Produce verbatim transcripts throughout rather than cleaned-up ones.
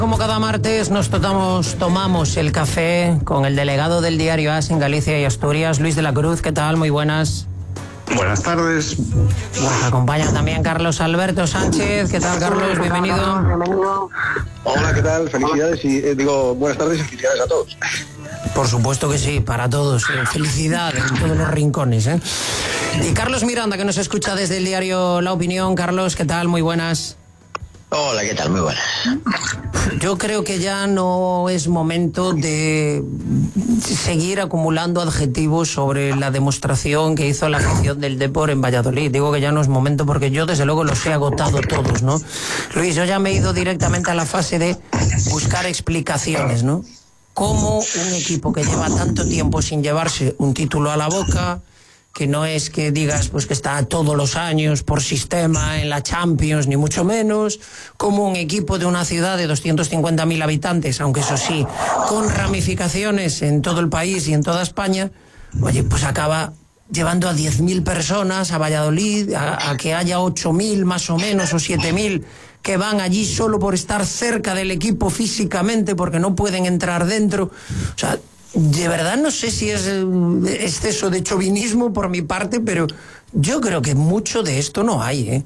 Como cada martes nos tomamos, tomamos el café con el delegado del diario AS en Galicia y Asturias, Luis de la Cruz. ¿Qué tal? Muy buenas. Buenas tardes. Nos acompaña también Carlos Alberto Sánchez. ¿Qué tal, Carlos? Bienvenido. Bienvenido. Hola, ¿qué tal? Felicidades y eh, digo buenas tardes y felicidades a todos. Por supuesto que sí, para todos. Eh, felicidad en todos los rincones, ¿eh? Y Carlos Miranda, que nos escucha desde el diario La Opinión. Carlos, ¿qué tal? Muy buenas. Hola, ¿qué tal? Muy buenas. Yo creo que ya no es momento de seguir acumulando adjetivos sobre la demostración que hizo la afición del Depor en Valladolid. Digo que ya no es momento porque yo desde luego los he agotado todos, ¿no? Luis, yo ya me he ido directamente a la fase de buscar explicaciones, ¿no? ¿Cómo un equipo que lleva tanto tiempo sin llevarse un título a la boca, que no es que digas pues que está todos los años por sistema en la Champions, ni mucho menos, como un equipo de una ciudad de doscientos cincuenta mil habitantes, aunque eso sí, con ramificaciones en todo el país y en toda España, oye, pues acaba llevando a diez mil personas a Valladolid, a, a que haya ocho mil más o menos, o siete mil, que van allí solo por estar cerca del equipo físicamente, porque no pueden entrar dentro. O sea, de verdad no sé si es exceso de chauvinismo por mi parte, pero yo creo que mucho de esto no hay, ¿eh?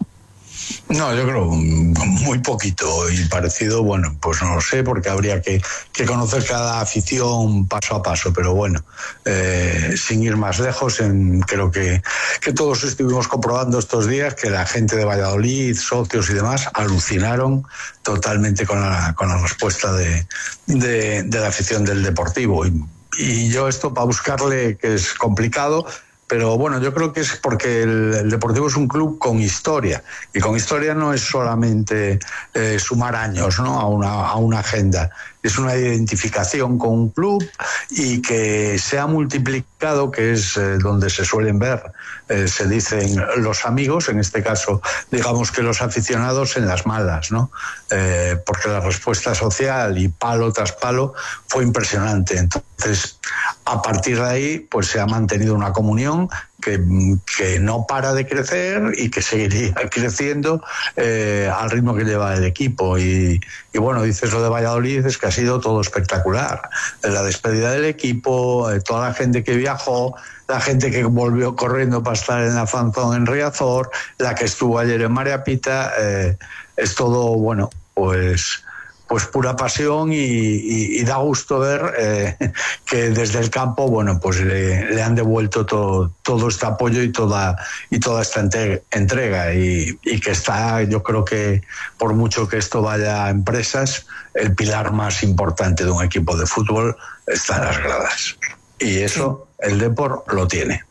No, yo creo muy poquito y parecido, bueno, pues no lo sé, porque habría que, que conocer cada afición paso a paso, pero bueno, eh, sin ir más lejos, en, creo que, que todos estuvimos comprobando estos días que la gente de Valladolid, socios y demás, alucinaron totalmente con la, con la respuesta de, de, de la afición del Deportivo. Y, y yo esto para buscarle, que es complicado, pero bueno, yo creo que es porque el, el Deportivo es un club con historia, y con historia no es solamente eh, sumar años, ¿no?, a una, a una agenda. Es una identificación con un club y que se ha multiplicado, que es eh, donde se suelen ver, eh, se dicen los amigos, en este caso digamos que los aficionados, en las malas, ¿no? Eh, porque la respuesta social y palo tras palo fue impresionante. Entonces, a partir de ahí, pues se ha mantenido una comunión que, que no para de crecer y que seguiría creciendo eh, al ritmo que lleva el equipo. Y, y bueno, dices lo de Valladolid, es que ha sido todo espectacular. La despedida del equipo, eh, toda la gente que viajó, la gente que volvió corriendo para estar en la fanzón en Riazor, la que estuvo ayer en María Pita, eh, es todo, bueno, pues... pues pura pasión y, y, y da gusto ver eh, que desde el campo, bueno, pues le, le han devuelto todo, todo este apoyo y toda y toda esta entrega y, y que está, yo creo que por mucho que esto vaya a empresas, el pilar más importante de un equipo de fútbol está en las gradas, y eso el Depor lo tiene.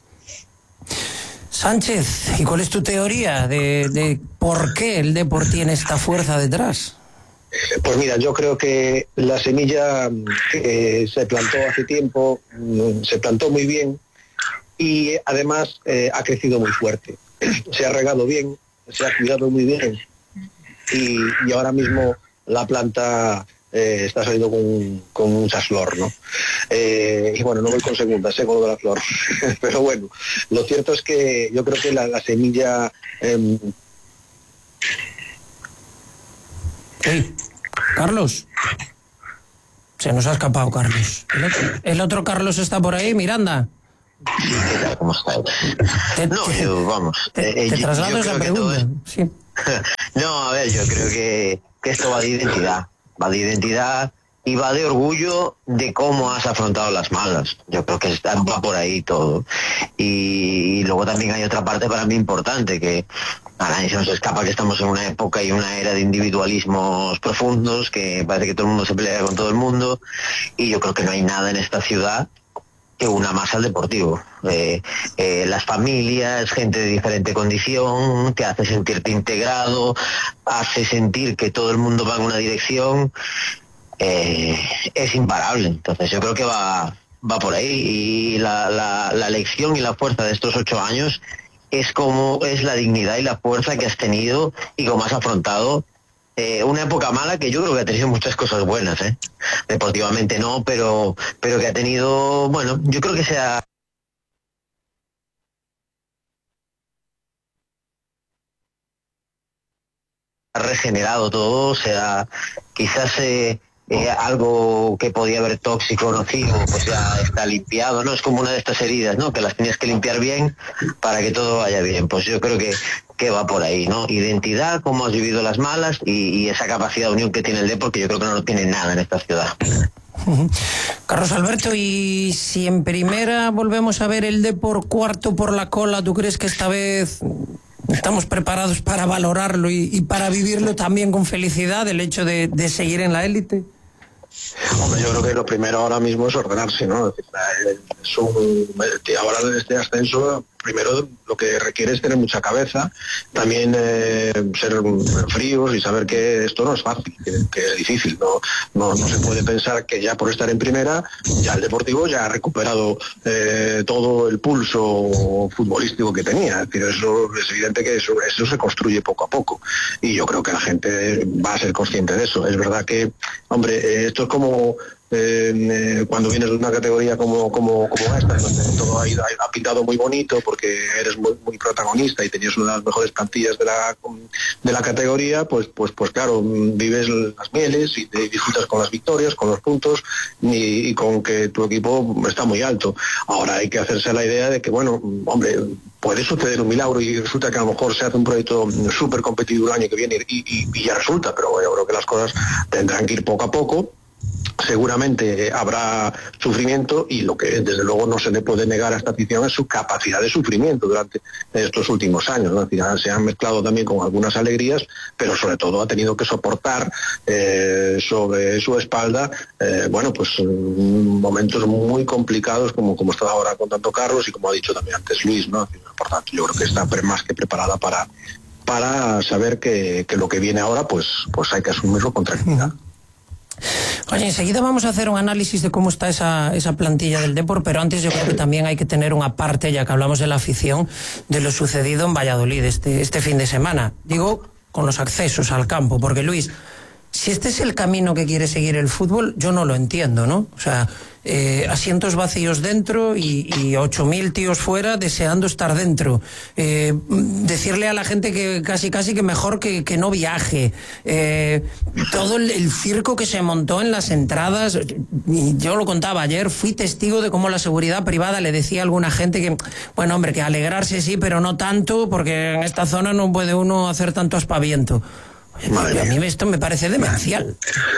Sánchez, ¿y cuál es tu teoría de, de por qué el Depor tiene esta fuerza detrás? Pues mira, yo creo que la semilla eh, se plantó hace tiempo, se plantó muy bien y además eh, ha crecido muy fuerte. Se ha regado bien, se ha cuidado muy bien y, y ahora mismo la planta eh, está saliendo con, con mucha flor, ¿no? Eh, y bueno, no voy con segunda, sé con lo de la flor, pero bueno, lo cierto es que yo creo que la, la semilla... Eh, Hey, Carlos. Se nos ha escapado Carlos. ¿El otro, el otro Carlos está por ahí, Miranda? ¿Cómo está? Te, no, te, yo, vamos. Te, eh, te yo, traslado yo esa pregunta. Es... Sí. No, a ver, yo creo que, que esto va de identidad. Va de identidad y va de orgullo de cómo has afrontado las malas. Yo creo que está, va por ahí todo. Y, y luego también hay otra parte para mí importante, que a nadie se nos escapa que estamos en una época y una era de individualismos profundos, que parece que todo el mundo se pelea con todo el mundo, y yo creo que no hay nada en esta ciudad que una más al Deportivo. Eh, eh, las familias, gente de diferente condición, te hace sentirte integrado, hace sentir que todo el mundo va en una dirección, eh, es imparable. Entonces yo creo que va, va por ahí, y la, la, la lección y la fuerza de estos ocho años es como es la dignidad y la fuerza que has tenido y cómo has afrontado eh, una época mala, que yo creo que ha tenido muchas cosas buenas, ¿eh? Deportivamente no, pero, pero que ha tenido, bueno, yo creo que se ha regenerado todo, o sea, quizás eh, eh, algo que podía haber tóxico, nocivo, pues ya está limpiado, ¿no? Es como una de estas heridas, ¿no? Que las tienes que limpiar bien para que todo vaya bien. Pues yo creo que, que va por ahí, ¿no? Identidad, cómo has vivido las malas y, y esa capacidad de unión que tiene el Depor, porque yo creo que no lo tiene nada en esta ciudad. Carlos Alberto, y si en primera volvemos a ver el Depor cuarto por la cola, ¿tú crees que esta vez estamos preparados para valorarlo y, y para vivirlo también con felicidad, el hecho de, de seguir en la élite? Hombre, yo creo que lo primero ahora mismo es ordenarse, ¿no? Es un, ahora este ascenso, primero lo que requiere es tener mucha cabeza, también eh, ser fríos y saber que esto no es fácil, que, que es difícil, ¿no? No, no se puede pensar que ya por estar en primera, ya el Deportivo ya ha recuperado eh, todo el pulso futbolístico que tenía. Pero eso es evidente que eso, eso se construye poco a poco, y yo creo que la gente va a ser consciente de eso. Es verdad que, hombre, eh, esto es como Eh, eh, cuando vienes de una categoría como como, como esta, donde todo ha, ido, ha pintado muy bonito porque eres muy, muy protagonista y tenías una de las mejores plantillas de la de la categoría, pues pues pues claro, vives las mieles y te disfrutas con las victorias, con los puntos y, y con que tu equipo está muy alto. Ahora hay que hacerse la idea de que, bueno, hombre, puede suceder un milagro y resulta que a lo mejor se hace un proyecto súper competitivo el año que viene y, y, y ya resulta, pero yo creo que las cosas tendrán que ir poco a poco. Seguramente habrá sufrimiento, y lo que desde luego no se le puede negar a esta afición es su capacidad de sufrimiento durante estos últimos años, ¿no? Se han mezclado también con algunas alegrías, pero sobre todo ha tenido que soportar eh, sobre su espalda eh, bueno, pues momentos muy complicados, como, como estaba ahora contando Carlos y como ha dicho también antes Luis, ¿no? Por tanto, yo creo que está más que preparada para, para saber que, que lo que viene ahora pues, pues hay que asumirlo con tranquilidad. Oye, enseguida vamos a hacer un análisis de cómo está esa, esa plantilla del Depor, pero antes yo creo que también hay que tener una parte, ya que hablamos de la afición, de lo sucedido en Valladolid este, este fin de semana. Digo, con los accesos al campo, porque Luis, si este es el camino que quiere seguir el fútbol, yo no lo entiendo, ¿no? O sea, eh, asientos vacíos dentro y, y ocho mil tíos fuera deseando estar dentro. Eh, decirle a la gente que casi casi que mejor que, que no viaje. Eh, todo el, el circo que se montó en las entradas, y yo lo contaba ayer, fui testigo de cómo la seguridad privada le decía a alguna gente que, bueno, hombre, que alegrarse sí, pero no tanto, porque en esta zona no puede uno hacer tanto aspaviento. Madre a mí esto me parece demencial.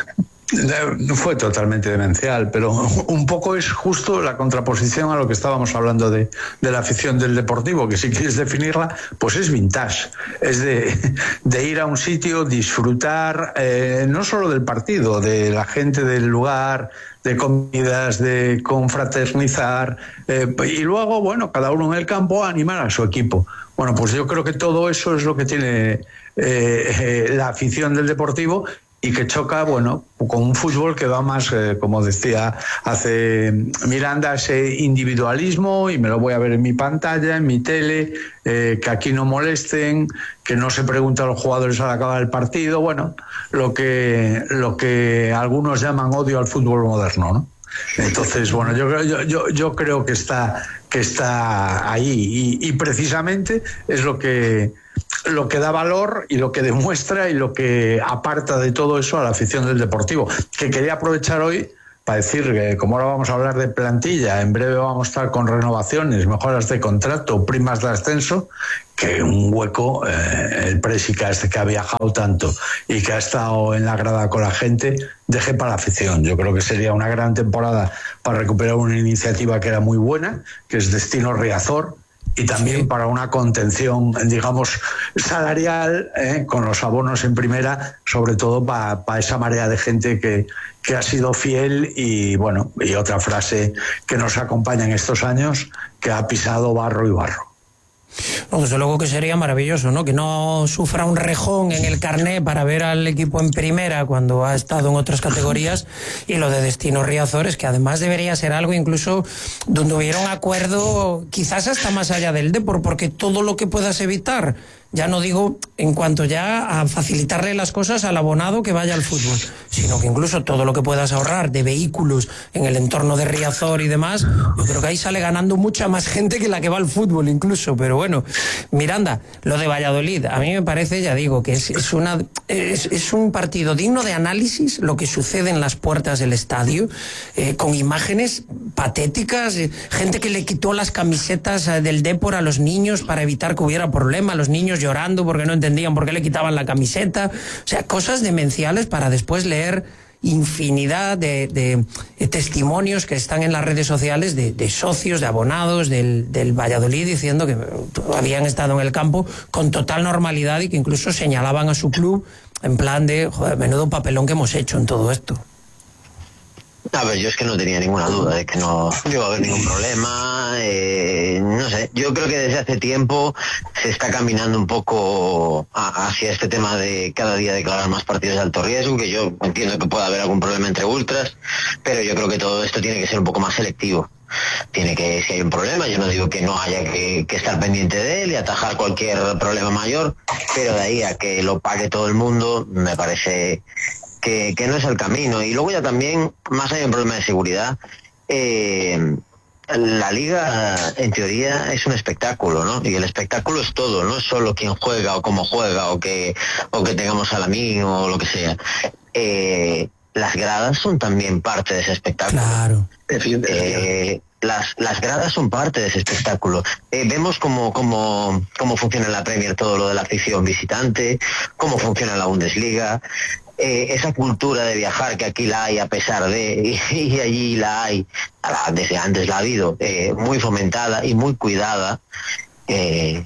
Fue totalmente demencial, pero un poco es justo la contraposición a lo que estábamos hablando de, de la afición del Deportivo, que si quieres definirla, pues es vintage, es de, de ir a un sitio, disfrutar eh, no solo del partido, de la gente del lugar, de comidas, de confraternizar, eh, y luego, bueno, cada uno en el campo animar a su equipo. Bueno, pues yo creo que todo eso es lo que tiene eh, eh, la afición del Deportivo, y que choca, bueno, con un fútbol que va más, eh, como decía hace Miranda, ese individualismo, y me lo voy a ver en mi pantalla, en mi tele, eh, que aquí no molesten, que no se pregunta a los jugadores al acabar el partido, bueno, lo que, lo que algunos llaman odio al fútbol moderno, ¿no? Entonces, bueno, yo, yo, yo, yo creo que está, que está ahí, y, y precisamente es lo que... lo que da valor y lo que demuestra y lo que aparta de todo eso a la afición del Deportivo, que quería aprovechar hoy para decir que, como ahora vamos a hablar de plantilla, en breve vamos a estar con renovaciones, mejoras de contrato, primas de ascenso, que un hueco, eh, el Présica este que ha viajado tanto y que ha estado en la grada con la gente, deje para la afición. Yo creo que sería una gran temporada para recuperar una iniciativa que era muy buena, que es Destino Riazor, y también sí, para una contención, digamos, salarial, eh, con los abonos en primera, sobre todo para pa esa marea de gente que, que ha sido fiel y, bueno, y otra frase que nos acompaña en estos años, que ha pisado barro y barro. No, desde luego que sería maravilloso, ¿no? Que no sufra un rejón en el carné para ver al equipo en primera cuando ha estado en otras categorías. Y lo de Destino Riazores, que además debería ser algo incluso donde hubiera un acuerdo quizás hasta más allá del Depor, porque todo lo que puedas evitar ya no digo en cuanto ya a facilitarle las cosas al abonado que vaya al fútbol, sino que incluso todo lo que puedas ahorrar de vehículos en el entorno de Riazor y demás, yo creo que ahí sale ganando mucha más gente que la que va al fútbol incluso. Pero bueno, Miranda, lo de Valladolid, a mí me parece, ya digo, que es, es, una, es, es un partido digno de análisis, lo que sucede en las puertas del estadio, eh, con imágenes patéticas, eh, gente que le quitó las camisetas eh, del Depor a los niños para evitar que hubiera problema, los niños llorando porque no entendían por qué le quitaban la camiseta, o sea, cosas demenciales para después leer infinidad de, de, de testimonios que están en las redes sociales de, de socios, de abonados del, del Valladolid diciendo que habían estado en el campo con total normalidad y que incluso señalaban a su club en plan de, joder, menudo papelón que hemos hecho en todo esto. A ver, yo es que no tenía ninguna duda de que no iba a haber ningún problema, eh, no sé, yo creo que desde hace tiempo se está caminando un poco a, hacia este tema de cada día declarar más partidos de alto riesgo, que yo entiendo que pueda haber algún problema entre ultras, pero yo creo que todo esto tiene que ser un poco más selectivo. Tiene que, si hay un problema, yo no digo que no haya que, que estar pendiente de él y atajar cualquier problema mayor, pero de ahí a que lo pague todo el mundo, me parece que, que no es el camino. Y luego ya también, más allá de un problema de seguridad, eh, la liga en teoría es un espectáculo, ¿no? Y el espectáculo es todo, no es solo quién juega o cómo juega o que, o que tengamos salamín o lo que sea. Eh, las gradas son también parte de ese espectáculo. Claro. Eh, las, las gradas son parte de ese espectáculo. Eh, vemos cómo, cómo, cómo funciona en la Premier todo lo de la afición visitante, cómo funciona en la Bundesliga. Eh, esa cultura de viajar que aquí la hay a pesar de, y, y allí la hay, desde antes la ha habido, eh, muy fomentada y muy cuidada, eh,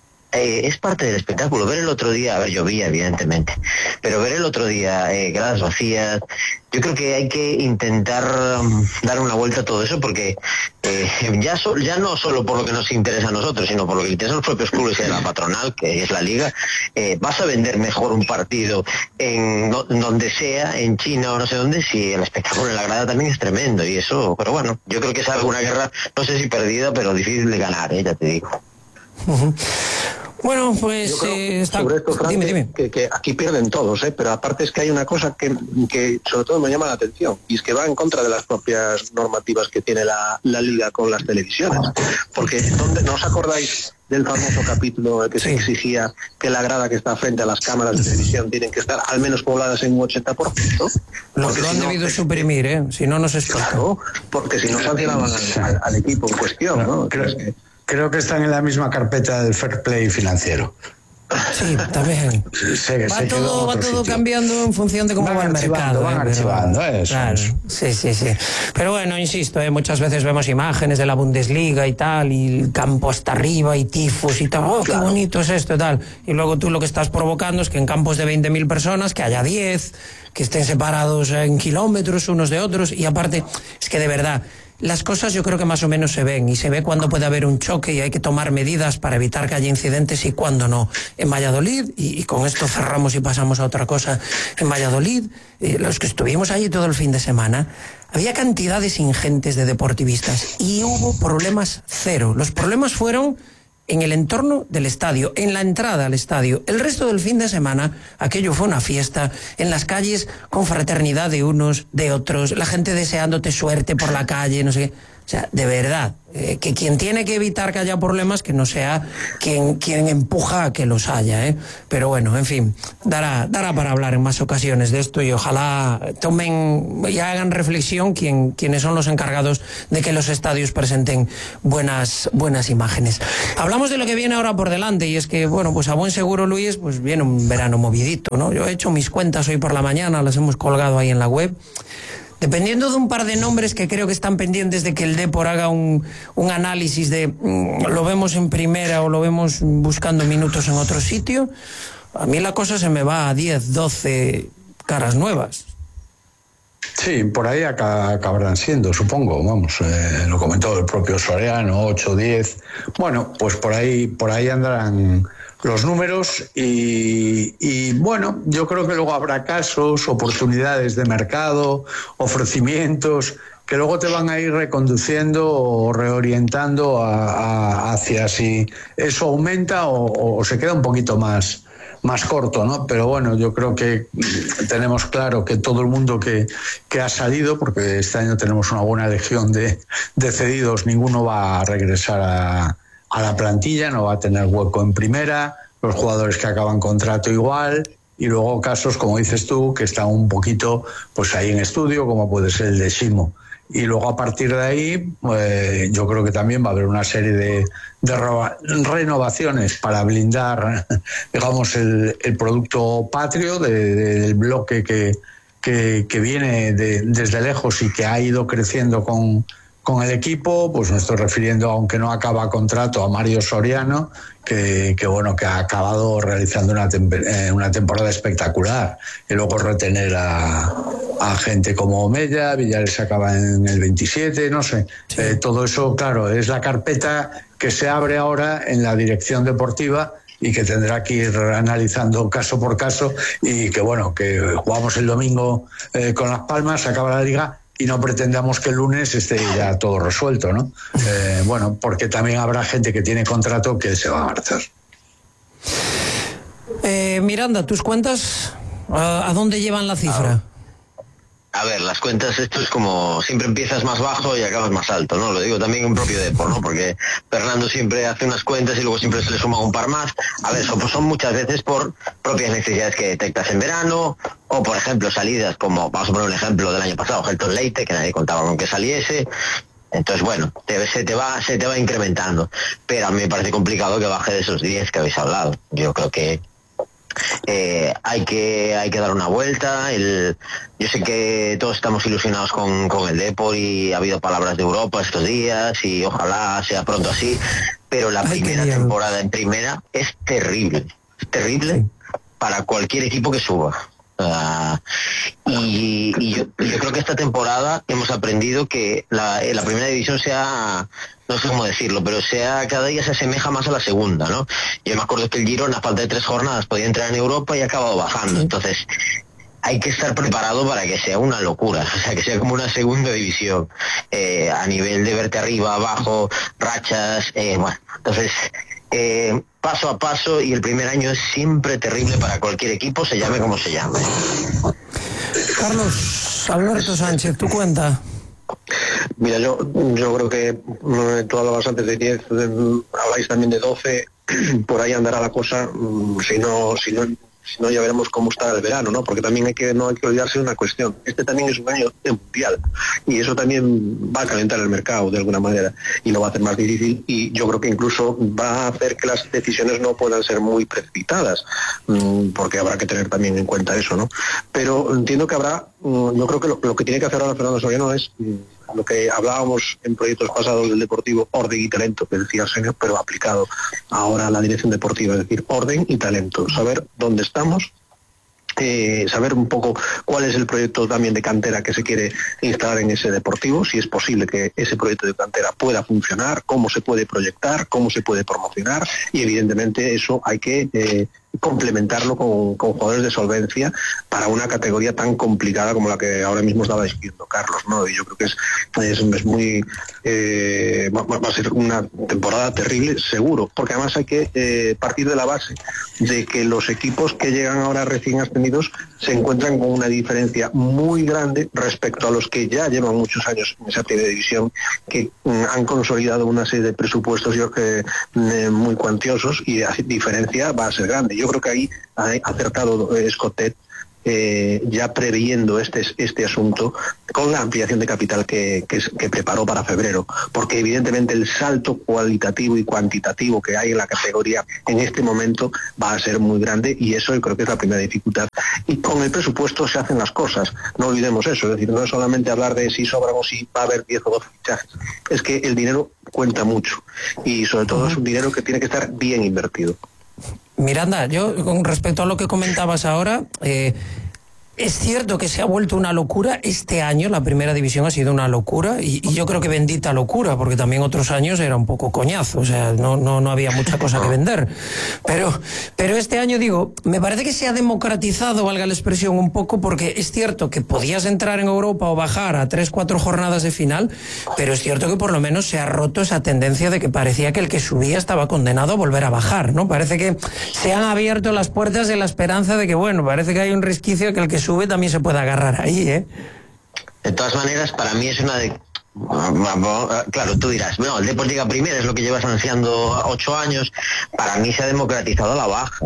eh, es parte del espectáculo. Ver el otro día, a ver, llovía evidentemente, pero ver el otro día eh, gradas vacías, yo creo que hay que intentar um, dar una vuelta a todo eso, porque eh, ya, so, ya no solo por lo que nos interesa a nosotros, sino por lo que interesa a los propios clubes y a la patronal, que es la liga, eh, vas a vender mejor un partido en no, donde sea, en China o no sé dónde, si el espectáculo en la grada también es tremendo. Y eso, pero bueno, yo creo que es alguna guerra, no sé si perdida, pero difícil de ganar, eh, ya te digo. Uh-huh. Bueno, pues creo, eh, está... sobre esto, Fran, dime, dime. Que, que aquí pierden todos, ¿eh? Pero aparte es que hay una cosa que, que sobre todo me llama la atención, y es que va en contra de las propias normativas que tiene la, la liga con las televisiones. Porque ¿dónde, ¿no os acordáis del famoso capítulo en el que sí. se exigía que la grada que está frente a las cámaras de televisión tienen que estar al menos pobladas en un ochenta por ciento? Lo, lo han si debido no, suprimir, ¿eh? Si no, no se explica. Claro, porque si no sancionaban al, al, al equipo en cuestión, ¿no? Creo que... Creo que están en la misma carpeta del fair play financiero. Sí, también. Se, va se todo, va todo cambiando en función de cómo van va el mercado. Van eh, archivando, pero, eso. Claro, sí, sí, sí. Pero bueno, insisto, eh, muchas veces vemos imágenes de la Bundesliga y tal, y el campo hasta arriba y tifos y tal. Oh, qué claro. bonito es esto y tal. Y luego tú lo que estás provocando es que en campos de veinte mil personas, que haya diez, que estén separados en kilómetros unos de otros. Y aparte, es que de verdad... Las cosas yo creo que más o menos se ven, y se ve cuando puede haber un choque y hay que tomar medidas para evitar que haya incidentes y cuando no. En Valladolid, y, y con esto cerramos y pasamos a otra cosa, en Valladolid, eh, los que estuvimos allí todo el fin de semana, había cantidades ingentes de deportivistas y hubo problemas cero. Los problemas fueron en el entorno del estadio, en la entrada al estadio. El resto del fin de semana, aquello fue una fiesta, en las calles con fraternidad de unos, de otros, la gente deseándote suerte por la calle, no sé qué. O sea, de verdad, eh, que quien tiene que evitar que haya problemas, que no sea quien, quien empuja a que los haya, ¿eh? Pero bueno, en fin, dará, dará para hablar en más ocasiones de esto y ojalá tomen y hagan reflexión quien, quienes son los encargados de que los estadios presenten buenas, buenas imágenes. Hablamos de lo que viene ahora por delante y es que, bueno, pues a buen seguro, Luis, pues viene un verano movidito, ¿no? Yo he hecho mis cuentas hoy por la mañana, las hemos colgado ahí en la web. Dependiendo de un par de nombres que creo que están pendientes de que el Depor haga un, un análisis de mmm, lo vemos en primera o lo vemos buscando minutos en otro sitio, a mí la cosa se me va a diez, doce caras nuevas. Sí, por ahí acabarán siendo, supongo, vamos, eh, lo comentó el propio Soriano, ocho, diez, bueno, pues por ahí, por ahí andarán los números y, y bueno, yo creo que luego habrá casos, oportunidades de mercado, ofrecimientos que luego te van a ir reconduciendo o reorientando a, a, hacia si eso aumenta o, o se queda un poquito más, más corto, ¿no? Pero bueno, yo creo que tenemos claro que todo el mundo que, que ha salido, porque este año tenemos una buena legión de, de cedidos, ninguno va a regresar a, a la plantilla, no va a tener hueco en primera, los jugadores que acaban contrato igual, y luego casos, como dices tú, que están un poquito pues ahí en estudio, como puede ser el de Simo. Y luego a partir de ahí, eh, yo creo que también va a haber una serie de, de renovaciones para blindar, digamos, el, el producto patrio de, de, del bloque que, que, que viene de, desde lejos y que ha ido creciendo con, con el equipo. Pues me estoy refiriendo, aunque no acaba contrato, a Mario Soriano, que, que bueno, que ha acabado realizando una, tem- una temporada espectacular. Y luego retener a, a gente como Mella, Villares acaba en el veintisiete, no sé. Sí. Eh, todo eso, claro, es la carpeta que se abre ahora en la dirección deportiva y que tendrá que ir analizando caso por caso, y que bueno, que jugamos el domingo eh, con Las Palmas, se acaba la liga y no pretendamos que el lunes esté ya todo resuelto, ¿no? Eh, bueno, porque también habrá gente que tiene contrato que se va a marchar. Eh, Miranda, ¿tus cuentas a, a dónde llevan la cifra? A ver, las cuentas, esto es como siempre empiezas más bajo y acabas más alto, ¿no? Lo digo también en propio Depor, ¿no? Porque Fernando siempre hace unas cuentas y luego siempre se le suma un par más. A ver, son, pues son muchas veces por propias necesidades que detectas en verano, o por ejemplo salidas como, vamos a poner un ejemplo del año pasado, Helton Leite, que nadie contaba con que saliese. Entonces, bueno, te, se te va se te va incrementando. Pero a mí me parece complicado que baje de esos diez que habéis hablado. Yo creo que Eh, hay que hay que dar una vuelta. El, yo sé que todos estamos ilusionados con, con el Depor y ha habido palabras de Europa estos días y ojalá sea pronto así, pero la Ay, primera temporada en primera es terrible, es terrible sí. para cualquier equipo que suba. Uh, y, y yo, yo creo que esta temporada hemos aprendido que la, la primera división sea, no sé cómo decirlo, pero sea cada día se asemeja más a la segunda, ¿no? Yo me acuerdo que el Girona a falta de tres jornadas podía entrar en Europa y ha acabado bajando, entonces hay que estar preparado para que sea una locura, o sea, que sea como una segunda división, eh, a nivel de verte arriba, abajo, rachas, eh, bueno, entonces eh, paso a paso, y el primer año es siempre terrible para cualquier equipo, se llame como se llame. Carlos Alberto Sánchez, ¿tu cuenta? Mira, yo yo creo que tú hablabas antes de diez, habláis también de doce, por ahí andará la cosa, si no, si no, si no ya veremos cómo está el verano, ¿no? Porque también hay que no hay que olvidarse de una cuestión. Este también es un año de mundial y eso también va a calentar el mercado de alguna manera y lo va a hacer más difícil, y yo creo que incluso va a hacer que las decisiones no puedan ser muy precipitadas, porque habrá que tener también en cuenta eso, ¿no? Pero entiendo que habrá, yo creo que lo, lo que tiene que hacer ahora Fernando Soriano es lo que hablábamos en proyectos pasados del Deportivo, orden y talento, que decía Senio, pero aplicado ahora a la dirección deportiva, es decir, orden y talento, saber dónde estamos, eh, saber un poco cuál es el proyecto también de cantera que se quiere instalar en ese Deportivo, si es posible que ese proyecto de cantera pueda funcionar, cómo se puede proyectar, cómo se puede promocionar, y evidentemente eso hay que eh, complementarlo con, con jugadores de solvencia para una categoría tan complicada como la que ahora mismo estaba describiendo Carlos, ¿no? Y yo creo que es, es, es muy eh, va, va a ser una temporada terrible, seguro, porque además hay que eh, partir de la base de que los equipos que llegan ahora recién ascendidos se encuentran con una diferencia muy grande respecto a los que ya llevan muchos años en esa primera división, que mm, han consolidado una serie de presupuestos, yo creo que eh, muy cuantiosos, y la diferencia va a ser grande. Yo creo que ahí ha acertado Escotet, eh, ya previendo este este asunto con la ampliación de capital que, que, que preparó para febrero, porque evidentemente el salto cualitativo y cuantitativo que hay en la categoría en este momento va a ser muy grande, y eso yo creo que es la primera dificultad. Y con el presupuesto se hacen las cosas, no olvidemos eso, es decir, no es solamente hablar de si sobran o si va a haber diez o doce fichajes, es que el dinero cuenta mucho, y sobre todo es un dinero que tiene que estar bien invertido. Miranda, yo con respecto a lo que comentabas ahora, eh, Es cierto que se ha vuelto una locura. Este año la primera división ha sido una locura y, y yo creo que bendita locura, porque también otros años era un poco coñazo, o sea, no, no, no había mucha cosa que vender. Pero, pero este año, digo, me parece que se ha democratizado, valga la expresión, un poco, porque es cierto que podías entrar en Europa o bajar a tres, cuatro jornadas de final, pero es cierto que por lo menos se ha roto esa tendencia de que parecía que el que subía estaba condenado a volver a bajar, ¿no? Parece que se han abierto las puertas de la esperanza de que, bueno, parece que hay un resquicio que el que sube también se puede agarrar ahí, ¿eh? De todas maneras, para mí es una de... Claro, tú dirás, no, el Depor llega primero, es lo que llevas anunciando ocho años. Para mí se ha democratizado la baja.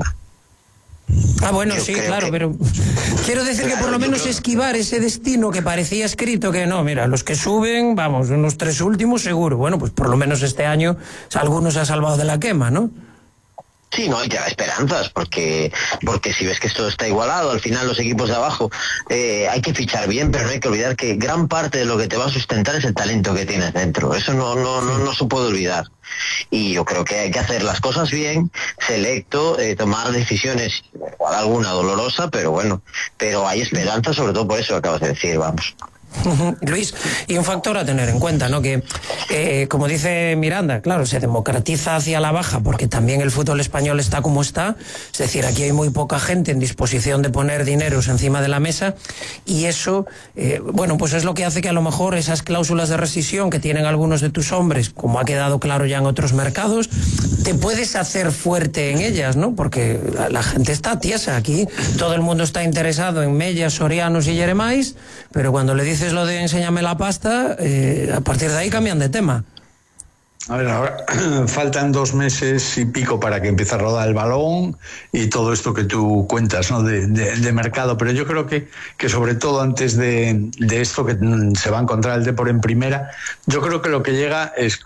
Ah, bueno, Yo sí, creo claro, que... pero quiero decir Claro, que por lo menos creo... esquivar ese destino que parecía escrito, que no, mira, los que suben, vamos, unos tres últimos seguro. Bueno, pues por lo menos este año algunos se ha salvado de la quema, ¿no? Sí, no, y te da esperanzas, porque porque si ves que esto está igualado, al final los equipos de abajo eh, hay que fichar bien, pero no hay que olvidar que gran parte de lo que te va a sustentar es el talento que tienes dentro. Eso no no no, no se puede olvidar. Y yo creo que hay que hacer las cosas bien, selecto, eh, tomar decisiones, igual alguna dolorosa, pero bueno, pero hay esperanza, sobre todo por eso que acabas de decir, vamos. Luis, y un factor a tener en cuenta, ¿no? Que, eh, como dice Miranda, claro, se democratiza hacia la baja porque también el fútbol español está como está, es decir, aquí hay muy poca gente en disposición de poner dineros encima de la mesa y eso, eh, bueno, pues es lo que hace que a lo mejor esas cláusulas de rescisión que tienen algunos de tus hombres, como ha quedado claro ya en otros mercados, te puedes hacer fuerte en ellas, ¿no? Porque la, la gente está tiesa aquí, todo el mundo está interesado en Mellas, Sorianos y Jeremais, pero cuando le dices lo de enséñame la pasta, eh, a partir de ahí cambian de tema. A ver, ahora faltan dos meses y pico para que empiece a rodar el balón y todo esto que tú cuentas, ¿no? de, de, de mercado, pero yo creo que, que sobre todo antes de, de esto que se va a encontrar el Depor en primera, yo creo que lo que llega es,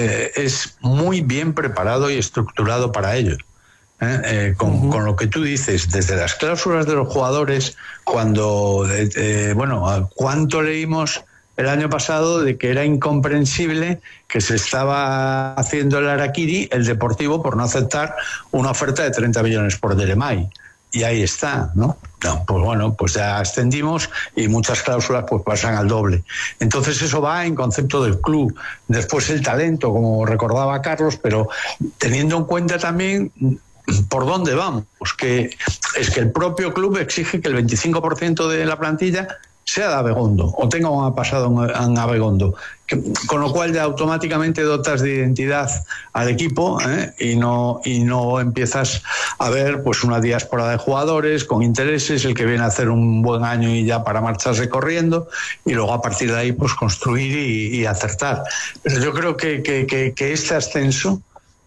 es muy bien preparado y estructurado para ello. ¿Eh? Eh, con, uh-huh. con lo que tú dices, desde las cláusulas de los jugadores, cuando, eh, eh, bueno, ¿cuánto leímos el año pasado de que era incomprensible que se estaba haciendo el harakiri, el Deportivo, por no aceptar una oferta de treinta millones por Jeremai? Y ahí está, ¿no? No, pues bueno, pues ya extendimos y muchas cláusulas pues pasan al doble. Entonces eso va en concepto del club. Después el talento, como recordaba Carlos, pero teniendo en cuenta también por dónde vamos, que es que el propio club exige que el veinticinco por ciento de la plantilla sea de Abegondo o tenga un pasado en Abegondo, que, con lo cual ya automáticamente dotas de identidad al equipo, ¿eh? y no y no empiezas a ver pues una diáspora de jugadores con intereses, el que viene a hacer un buen año y ya para marcharse corriendo y luego a partir de ahí pues construir y, y acertar. Pero yo creo que, que, que, que este ascenso,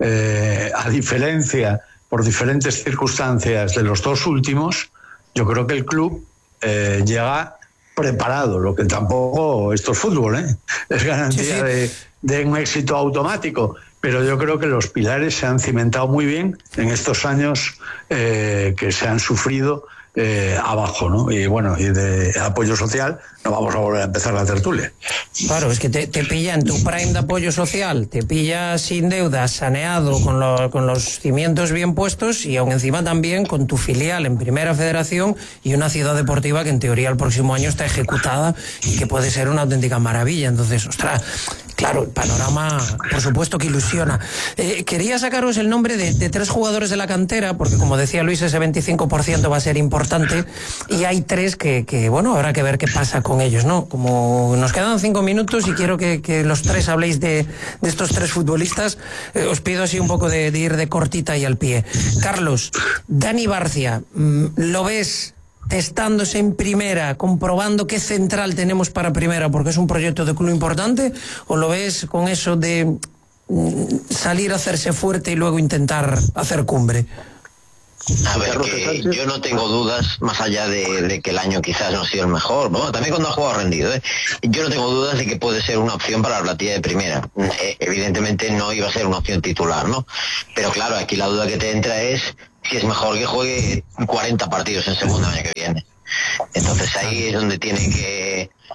eh, a diferencia por diferentes circunstancias de los dos últimos, yo creo que el club eh, llega preparado, lo que tampoco esto es fútbol, ¿eh? Es garantía sí, sí. De, de un éxito automático, pero yo creo que los pilares se han cimentado muy bien en estos años eh, que se han sufrido eh, abajo, ¿no? Y bueno, y de apoyo social no vamos a volver a empezar la tertulia. Claro, es que te, te pilla en tu prime de apoyo social, te pilla sin deuda, saneado, con, lo, con los cimientos bien puestos y aún encima también con tu filial en Primera Federación y una ciudad deportiva que en teoría el próximo año está ejecutada y que puede ser una auténtica maravilla. Entonces, ostras, claro, el panorama, por supuesto que ilusiona. Eh, quería sacaros el nombre de, de tres jugadores de la cantera, porque como decía Luis, ese veinticinco por ciento va a ser importante y hay tres que, que bueno, habrá que ver qué pasa con ellos, ¿no? Como nos quedan cinco minutos y quiero que, que los tres habléis de, de estos tres futbolistas, eh, os pido así un poco de, de ir de cortita y al pie. Carlos, Dani Barcia, ¿lo ves testándose en primera, comprobando qué central tenemos para primera, porque es un proyecto de club importante, o lo ves con eso de salir a hacerse fuerte y luego intentar hacer cumbre? A ver, que yo no tengo dudas, más allá de, de que el año quizás no ha sido el mejor, bueno, también cuando ha jugado rendido, ¿eh? Yo no tengo dudas de que puede ser una opción para la plantilla de primera. Eh, evidentemente no iba a ser una opción titular, ¿no? Pero claro, aquí la duda que te entra es si es mejor que juegue cuarenta partidos en segunda el año que viene. Entonces ahí es donde tiene que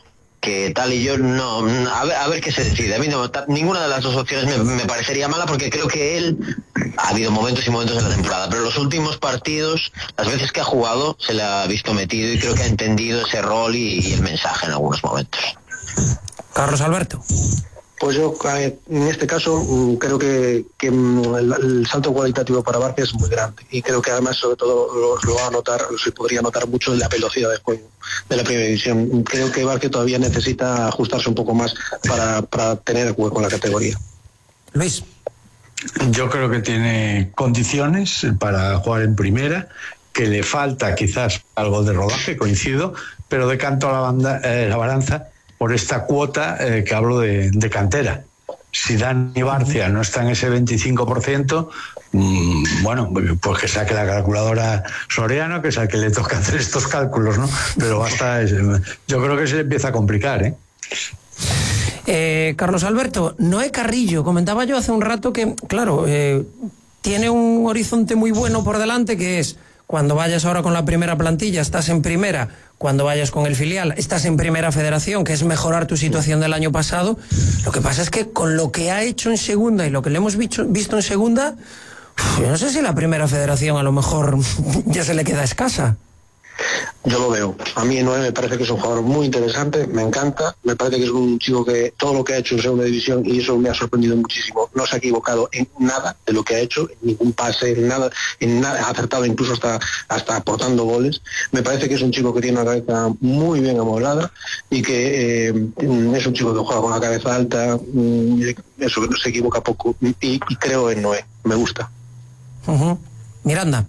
que tal y yo no, a ver, a ver qué se decide. A mí no, ninguna de las dos opciones me, me parecería mala, porque creo que él, ha habido momentos y momentos en la temporada, pero los últimos partidos, las veces que ha jugado, se le ha visto metido y creo que ha entendido ese rol y, y el mensaje en algunos momentos. Carlos Alberto. Pues yo, en este caso, creo que, que el, el salto cualitativo para Barcia es muy grande, y creo que además, sobre todo, lo, lo va a notar, se podría notar mucho en la velocidad de juego de la primera división. Creo que Barcia todavía necesita ajustarse un poco más para, para tener hueco en la categoría. Luis. Yo creo que tiene condiciones para jugar en primera, que le falta quizás algo de rodaje, coincido, pero decanto a la, banda, eh, la balanza por esta cuota eh, que hablo de, de cantera. Si Dani Barcia no está en ese veinticinco por ciento, mmm, bueno, pues que saque la calculadora Soriano, que es al que le toca hacer estos cálculos, ¿no? Pero basta, yo creo que se le empieza a complicar, ¿eh? Eh, Carlos Alberto, Noé Carrillo, comentaba yo hace un rato que, claro, eh, tiene un horizonte muy bueno por delante, que es, cuando vayas ahora con la primera plantilla, estás en primera, cuando vayas con el filial, estás en primera federación, que es mejorar tu situación del año pasado. Lo que pasa es que con lo que ha hecho en segunda y lo que le hemos visto, visto en segunda, yo no sé si la primera federación a lo mejor ya se le queda escasa. Yo lo veo. A mí Noé me parece que es un jugador muy interesante, me encanta, me parece que es un chico que todo lo que ha hecho en segunda división, y eso me ha sorprendido muchísimo, no se ha equivocado en nada de lo que ha hecho, en ningún pase, en nada, en nada, ha acertado incluso hasta, hasta aportando goles. Me parece que es un chico que tiene una cabeza muy bien amoblada y que eh, es un chico que juega con la cabeza alta, eso, que no se equivoca poco, y, y creo en Noé, me gusta. Uh-huh. Miranda.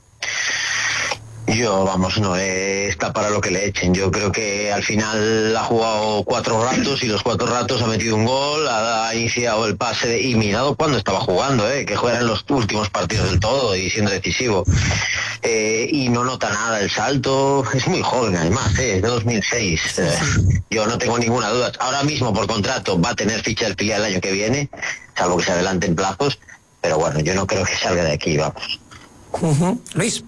Yo, vamos, no eh, está para lo que le echen. Yo creo que al final ha jugado cuatro ratos y los cuatro ratos ha metido un gol, ha, ha iniciado el pase de, y mirado cuando estaba jugando, eh, que juega en los últimos partidos del todo y siendo decisivo. Eh, y no nota nada el salto, es muy joven además, eh, es de dos mil seis. Eh, yo no tengo ninguna duda. Ahora mismo por contrato va a tener ficha del filial el año que viene, salvo que se adelanten plazos, pero bueno, yo no creo que salga de aquí, vamos. Uh-huh. Luis.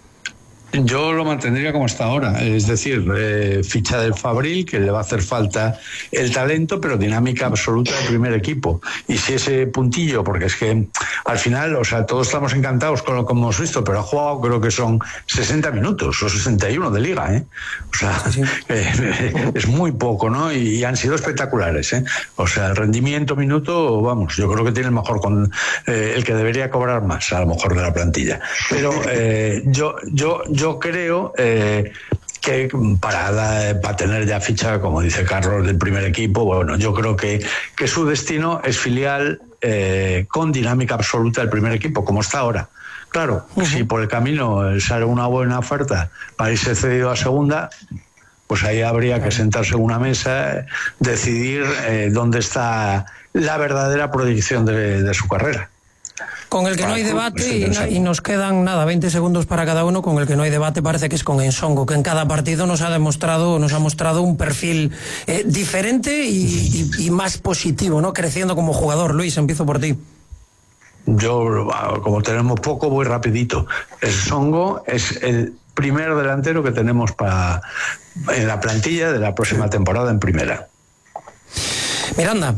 Yo lo mantendría como está ahora, es decir, eh, ficha del Fabril, que le va a hacer falta el talento, pero dinámica absoluta del primer equipo. Y si ese puntillo, porque es que al final, o sea, todos estamos encantados con lo que hemos visto, pero ha jugado, creo que son sesenta minutos o sesenta y uno de liga, ¿eh? O sea, sí. eh, es muy poco, ¿no? Y, y han sido espectaculares, ¿eh? O sea, el rendimiento minuto, vamos, yo creo que tiene el mejor, con, eh, el que debería cobrar más, a lo mejor, de la plantilla. Pero eh, yo, yo, Yo creo eh, que para, para tener ya ficha, como dice Carlos, del primer equipo, bueno, yo creo que, que su destino es filial eh, con dinámica absoluta del primer equipo, como está ahora. Claro, uh-huh. Si por el camino sale una buena oferta para irse cedido a segunda, pues ahí habría que sentarse en una mesa, decidir eh, dónde está la verdadera proyección de, de su carrera. Con el que no hay debate, y, y nos quedan nada, veinte segundos para cada uno, con el que no hay debate parece que es con Ensongo, que en cada partido nos ha demostrado, nos ha mostrado un perfil eh, diferente y, y, y más positivo, ¿no? Creciendo como jugador. Luis, empiezo por ti. Yo, como tenemos poco, voy rapidito. Ensongo es el primer delantero que tenemos para en la plantilla de la próxima temporada en primera. Miranda.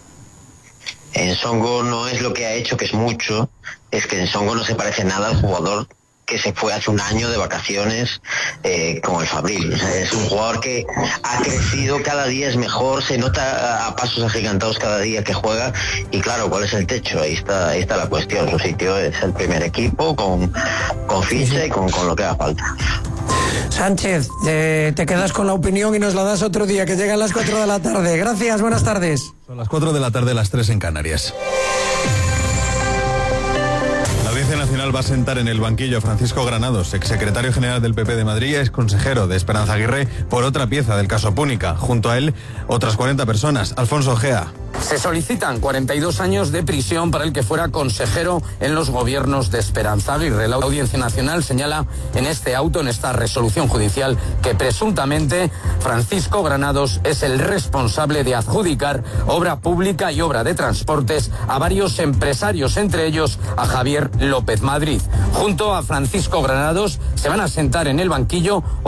Ensongo no es lo que ha hecho, que es mucho, es que Ensongo no se parece nada al jugador que se fue hace un año de vacaciones eh, con el Fabril. O sea, es un jugador que ha crecido, cada día es mejor, se nota a pasos agigantados cada día que juega, y claro, ¿cuál es el techo? Ahí está, ahí está la cuestión. Su sitio es el primer equipo, con, con ficha y con, con lo que haga falta. Sánchez, eh, te quedas con la opinión y nos la das otro día, que llegan las cuatro de la tarde. Gracias, buenas tardes. Son las cuatro de la tarde, las tres en Canarias. La Audiencia Nacional va a sentar en el banquillo a Francisco Granados, exsecretario general del P P de Madrid y exconsejero de Esperanza Aguirre, por otra pieza del caso Púnica. Junto a él, otras cuarenta personas. Alfonso Gea. Se solicitan cuarenta y dos años de prisión para el que fuera consejero en los gobiernos de Esperanza Aguirre. La Audiencia Nacional señala en este auto, en esta resolución judicial, que presuntamente Francisco Granados es el responsable de adjudicar obra pública y obra de transportes a varios empresarios, entre ellos a Javier López Madrid. Junto a Francisco Granados se van a sentar en el banquillo